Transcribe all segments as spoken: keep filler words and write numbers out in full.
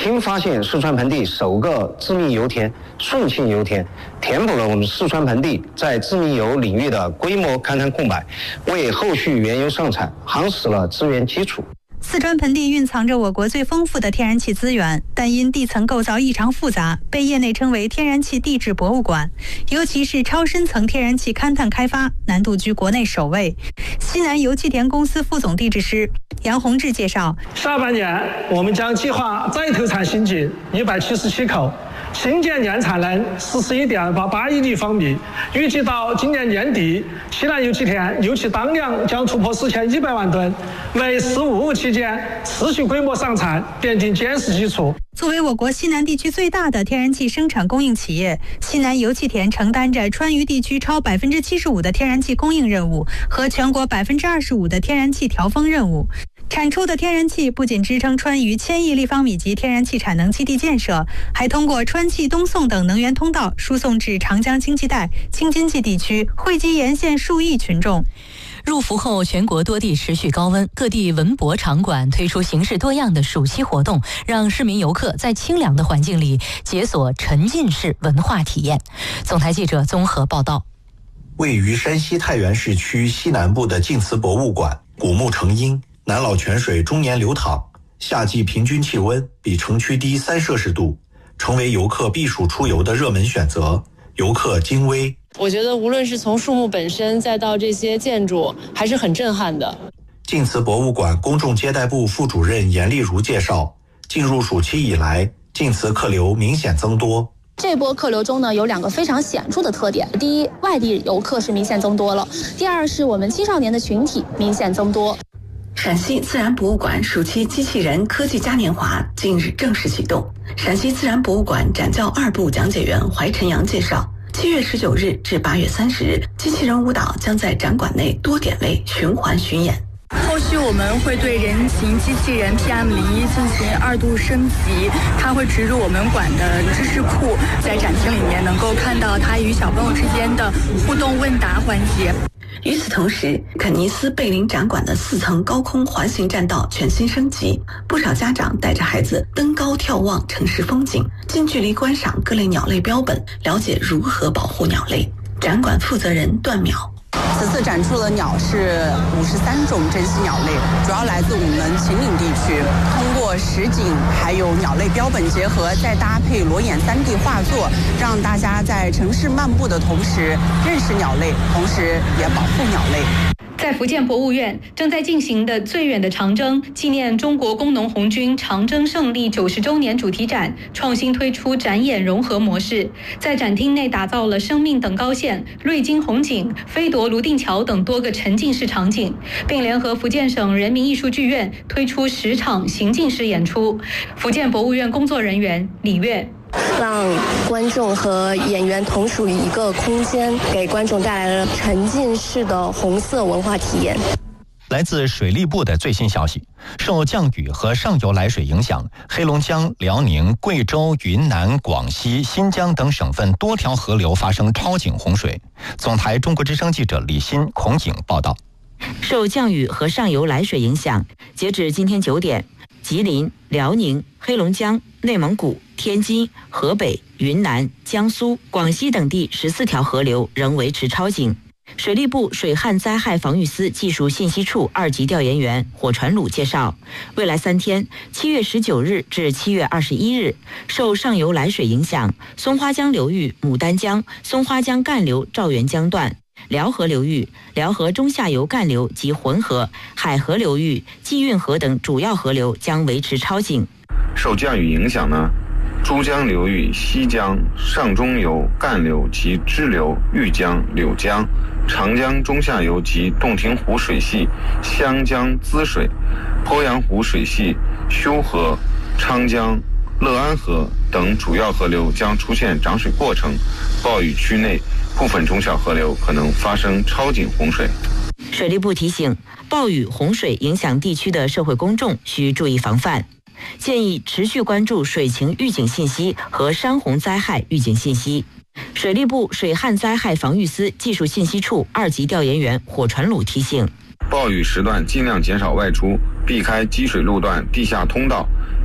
新发现四川盆地首个知名油田顺庆油田，填补了我们四川盆地在知名油领域的规模勘探空白，为后续原油上产夯实了资源基础。 四川盆地蕴藏着我国最丰富的天然气资源，但因地层构造异常复杂，被业内称为天然气地质博物馆。尤其是超深层天然气勘探开发难度居国内首位。西南油气田公司副总地质师杨洪志介绍， 下半年我们将计划再投产新井一百七十七口，新建年产能四十一点八八亿立方米，预计到今年年底，西南油气田油气当量将突破四千一百万吨，为“十五五”期间持续规模上产奠定坚实基础。 作为我国西南地区最大的天然气生产供应企业，西南油气田承担着川渝地区超百分之七十五的天然气供应任务和全国百分之二十五的天然气调峰任务。产出的天然气不仅支撑川渝千亿立方米级天然气产能基地建设，还通过川气东送等能源通道输送至长江经济带、京津冀地区，惠及沿线数亿群众。 入伏后，全国多地持续高温，各地文博场馆推出形式多样的暑期活动，让市民游客在清凉的环境里解锁沉浸式文化体验。总台记者综合报道。 位于山西太原市区西南部的晋祠博物馆，古木成荫，南老泉水终年流淌，夏季平均气温比城区低三摄氏度，成为游客避暑出游的热门选择。游客金威， 我觉得无论是从树木本身再到这些建筑，还是很震撼的。 晋祠博物馆公众接待部副主任严丽如介绍，进入暑期以来，晋祠客流明显增多。 这波客流中呢，有两个非常显著的特点：第一，外地游客是明显增多了；第二，是我们青少年的群体明显增多。 陕西自然博物馆暑期机器人科技嘉年华近日正式启动。陕西自然博物馆展教二部讲解员怀晨阳介绍，七月十九日至八月三十日，机器人舞蹈将在展馆内多点位循环巡演。 后续我们会对人形机器人 P M 零一进行二度升级，它会植入我们馆的知识库，在展厅里面能够看到它与小朋友之间的互动问答环节。 与此同时，肯尼斯贝林展馆的四层高空环形栈道全新升级，不少家长带着孩子登高眺望城市风景，近距离观赏各类鸟类标本，了解如何保护鸟类。展馆负责人段淼， 此次展出的鸟是五十三种珍稀鸟类，主要来自我们秦岭地区。通过实景还有鸟类标本结合，再搭配裸眼 三 D 画作，让大家在城市漫步的同时认识鸟类，同时也保护鸟类。 在福建博物院正在进行的最远的长征纪念中国工农红军长征胜利九十周年主题展创新推出展演融合模式，在展厅内打造了生命等高线、瑞金红景、飞夺泸定桥等多个沉浸式场景，并联合福建省人民艺术剧院推出十场行进式演出。福建博物院工作人员李月， 让观众和演员同属于一个空间，给观众带来了沉浸式的红色文化体验。 来自水利部的最新消息，受降雨和上游来水影响，黑龙江、辽宁、贵州、云南、广西、新疆等省份多条河流发生超警洪水。总台中国之声记者李欣、孔颖报道。 受降雨和上游来水影响，截止今天九点，吉林、辽宁、黑龙江、内蒙古、天津、河北、云南、江苏、广西等地十四条河流仍维持超警。水利部水旱灾害防御司技术信息处二级调研员火传鲁介绍，未来三天，七月十九日至七月二十一日，受上游来水影响，松花江流域牡丹江、松花江干流赵元江段、辽河流域、辽河中下游干流及浑河、海河流域、济运河等主要河流将维持超警。 受降雨影响呢，珠江流域西江、上中游干流及支流豫江、柳江、长江中下游及洞庭湖水系、湘江滋水、鄱阳湖水系、修河、昌江、乐安河等主要河流将出现涨水过程，暴雨区内部分中小河流可能发生超警洪水。 水利部提醒，暴雨洪水影响地区的社会公众需注意防范，建议持续关注水情预警信息和山洪灾害预警信息。水利部水旱灾害防御司技术信息处二级调研员火传鲁提醒， 暴雨时段尽量减少外出，避开积水路段、地下通道，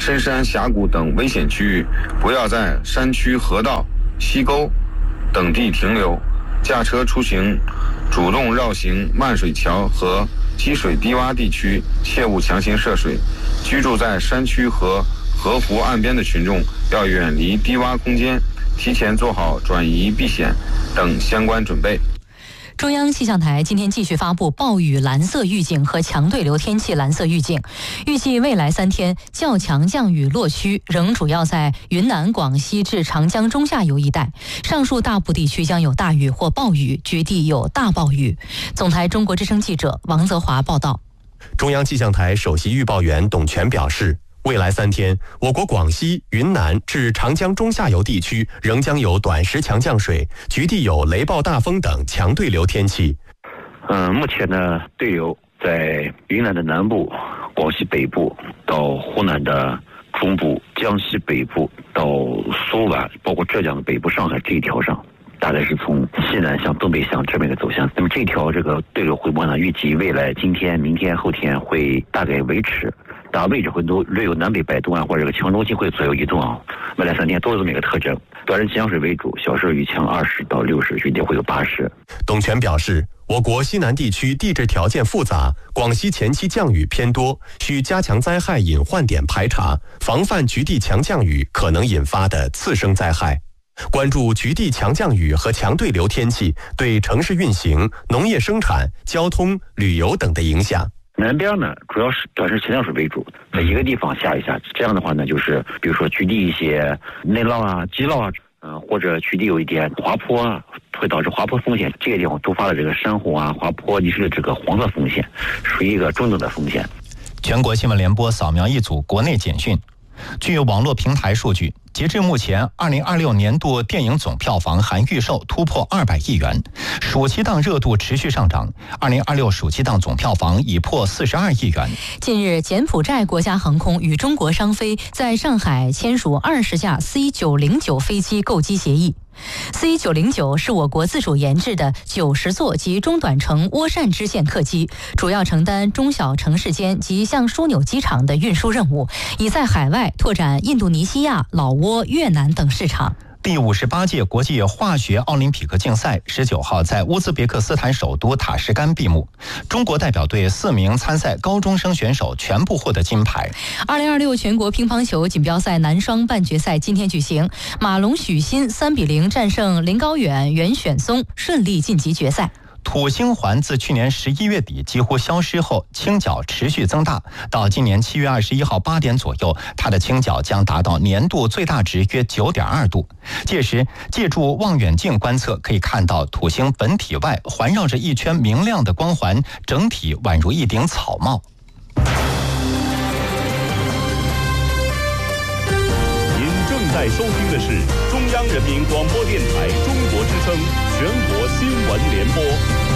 深山峡谷等危险区域，不要在山区河道、溪沟等地停留。驾车出行主动绕行漫水桥和积水低洼地区，切勿强行涉水。居住在山区和河湖岸边的群众要远离低洼空间，提前做好转移避险等相关准备。 中央气象台今天继续发布暴雨蓝色预警和强对流天气蓝色预警，预计未来三天较强降雨落区仍主要在云南、广西至长江中下游一带，上述大部地区将有大雨或暴雨，局地有大暴雨。总台中国之声记者王泽华报道。 中央气象台首席预报员董全表示，未来三天，我国广西、云南至长江中下游地区仍将有短时强降水，局地有雷暴大风等强对流天气。 嗯，目前呢，对流在云南的南部、广西北部到湖南的中部、江西北部到苏皖，包括浙江的北部、上海这一条上，大概是从西南向东北向这么一个走向。那么这条这个对流回波呢，预计未来今天、明天、后天会大概维持。大位置会都略有南北摆动啊，或者这个强中心会左右移动啊。未来三天都有这么一个特征，短时强水为主，小时雨强二十到六十，局地会有八十。 董全表示，我国西南地区地质条件复杂，广西前期降雨偏多，需加强灾害隐患点排查，防范局地强降雨可能引发的次生灾害。关注局地强降雨和强对流天气对城市运行、农业生产、交通、旅游等的影响。 南边呢，主要是短时强降水为主，在一个地方下一下，这样的话呢，就是比如说局地一些内涝啊、积涝啊，嗯、呃，或者局地有一点滑坡啊，会导致滑坡风险，这个地方突发了这个山洪啊、滑坡泥石的这个黄色风险，属于一个中等的风险。 全国新闻联播扫描一组国内简讯。据网络平台数据，截至目前，二零二六年度电影总票房含预售突破二百亿元，暑期档热度持续上涨。二零二六暑期档总票房已破四十二亿元。 近日，柬埔寨国家航空与中国商飞在上海签署二十架 C 九零九飞机购机协议。C 九零九是我国自主研制的九十座及中短程涡扇支线客机，主要承担中小城市间及向枢纽机场的运输任务，已在海外拓展印度尼西亚、老挝、越南等市场。 第五十八届国际化学奥林匹克竞赛十九号在乌兹别克斯坦首都塔什干闭幕，中国代表队四名参赛高中生选手全部获得金牌。 二零二六全国乒乓球锦标赛男双半决赛今天举行，马龙许昕三比零战胜林高远、袁选松，顺利晋级决赛。 土星环自去年十一月底几乎消失后，倾角持续增大，到今年七月二十一号八点左右，它的倾角将达到年度最大值约九点二度。届时，借助望远镜观测，可以看到土星本体外环绕着一圈明亮的光环，整体宛如一顶草帽。 您正在收听的是中央人民广播电台中国之声全国新闻联播。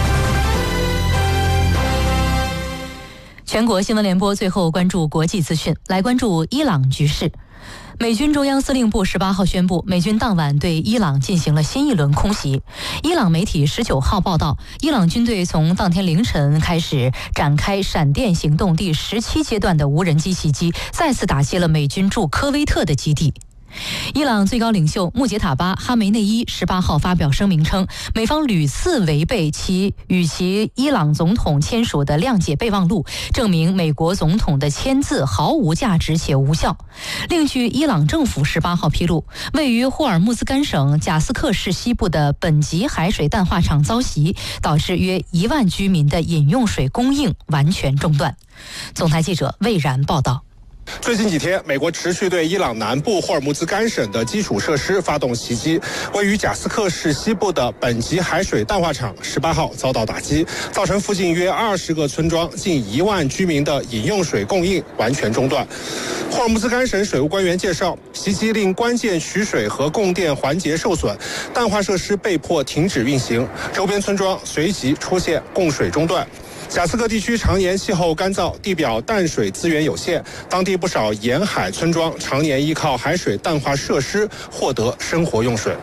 全国新闻联播最后关注国际资讯，来关注伊朗局势。美军中央司令部十八号宣布，美军当晚对伊朗进行了新一轮空袭。伊朗媒体十九号报道，伊朗军队从当天凌晨开始展开闪电行动第十七阶段的无人机袭击，再次打击了美军驻科威特的基地。伊朗最高领袖穆杰塔巴·哈梅内伊十八号发表声明称，美方屡次违背其与其伊朗总统签署的谅解备忘录，证明美国总统的签字毫无价值且无效。另据伊朗政府十八号披露，位于霍尔木兹干省贾斯克市西部的本级海水淡化厂遭袭，导致约一万居民的饮用水供应完全中断。总台记者魏然报道。 最近几天，美国持续对伊朗南部霍尔木兹干省的基础设施发动袭击。位于贾斯克市西部的本级海水淡化厂十八号遭到打击，造成附近约二十个村庄近一万居民的饮用水供应完全中断。霍尔木兹干省水务官员介绍，袭击令关键取水和供电环节受损，淡化设施被迫停止运行，周边村庄随即出现供水中断。贾斯克地区常年气候干燥，地表淡水资源有限，当地不少沿海村庄常年依靠海水淡化设施获得生活用水。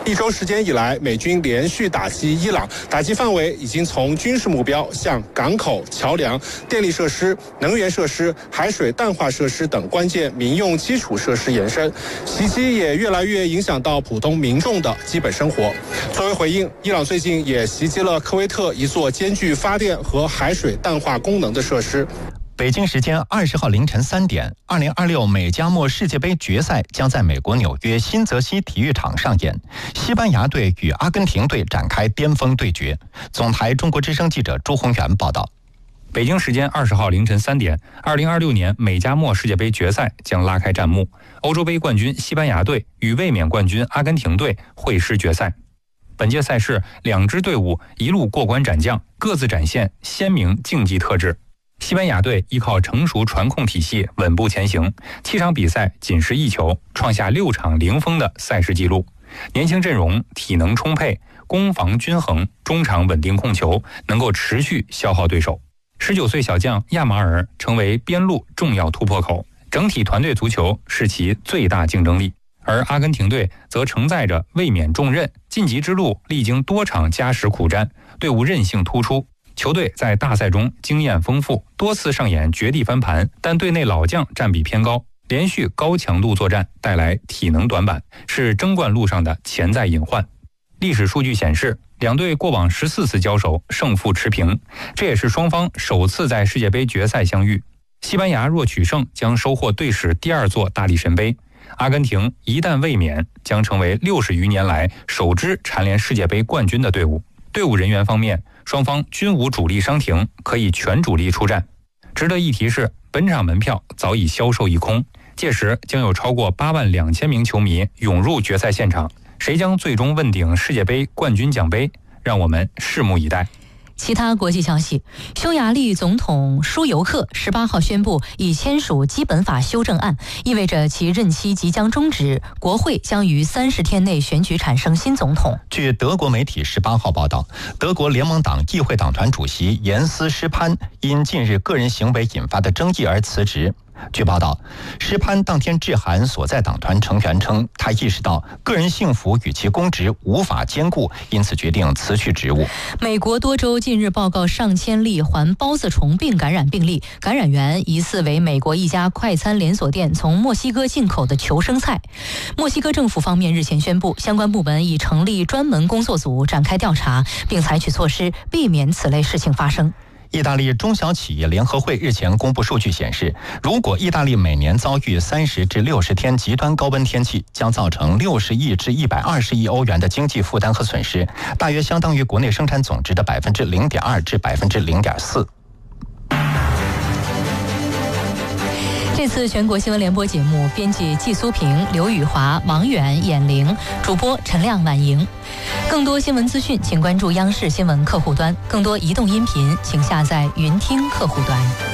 一周时间以来，美军连续打击伊朗，打击范围已经从军事目标向港口、桥梁、电力设施、能源设施、海水淡化设施等关键民用基础设施延伸，袭击也越来越影响到普通民众的基本生活。作为回应，伊朗最近也袭击了科威特一座兼具发电和海水淡化功能的设施。 北京时间二十号凌晨三点，二零二六美加墨世界杯决赛将在美国纽约新泽西体育场上演，西班牙队与阿根廷队展开巅峰对决。总台中国之声记者朱宏元报道。 北京时间二十号凌晨三点，二零二六年美加墨世界杯决赛将拉开战幕，欧洲杯冠军西班牙队与卫冕冠军阿根廷队会师决赛。本届赛事，两支队伍一路过关斩将，各自展现鲜明竞技特质。西班牙队依靠成熟传控体系稳步前行，七场比赛仅失一球，创下六场零封的赛事纪录。年轻阵容，体能充沛，攻防均衡，中场稳定控球，能够持续消耗对手。十九岁小将亚马尔成为边路重要突破口，整体团队足球是其最大竞争力。而阿根廷队则承载着卫冕重任，晋级之路历经多场加时苦战，队伍韧性突出。球队在大赛中经验丰富，多次上演绝地翻盘，但队内老将占比偏高，连续高强度作战带来体能短板，是争冠路上的潜在隐患。历史数据显示，两队过往十四次交手胜负持平，这也是双方首次在世界杯决赛相遇。西班牙若取胜，将收获队史第二座大力神杯；阿根廷一旦卫冕，将成为六十余年来首支蝉联世界杯冠军的队伍。队伍人员方面，双方均无主力伤停，可以全主力出战。值得一提是，本场门票早已销售一空，届时将有超过八万两千名球迷涌入决赛现场。谁将最终问鼎世界杯冠军奖杯？让我们拭目以待。 其他国际消息，匈牙利总统舒尤克十八号宣布已签署基本法修正案，意味着其任期即将终止，国会将于三十天内选举产生新总统。 据德国媒体十八号报道，德国联盟党议会党团主席严斯·施潘因近日个人行为引发的争议而辞职。据报道，施潘当天致函所在党团成员称，他意识到个人幸福与其公职无法兼顾，因此决定辞去职务。 美国多州近日报告上千例环孢子虫病感染病例，感染源疑似为美国一家快餐连锁店从墨西哥进口的求生菜。墨西哥政府方面日前宣布，相关部门已成立专门工作组展开调查，并采取措施避免此类事情发生。 意大利中小企业联合会日前公布数据显示，如果意大利每年遭遇三十至六十天极端高温天气，将造成六十亿至一百二十亿欧元的经济负担和损失，大约相当于国内生产总值的百分之零点二至百分之零点四。 这次全国新闻联播节目，编辑季苏平、刘宇华、王远、闫玲，主播陈亮、婉莹。更多新闻资讯，请关注央视新闻客户端；更多移动音频，请下载云听客户端。